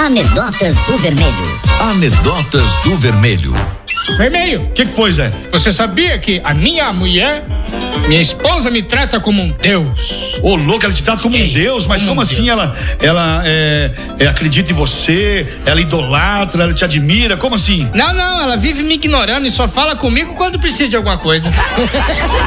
Anedotas do Vermelho. Anedotas do Vermelho. Vermelho, O que foi, Zé? você sabia que a minha mulher, minha esposa, me trata como um deus? Ô, louco, ela te trata como um deus, mas como assim ela acredita em você, ela idolatra, ela te admira, como assim? Não, ela vive me ignorando e só fala comigo quando precisa de alguma coisa.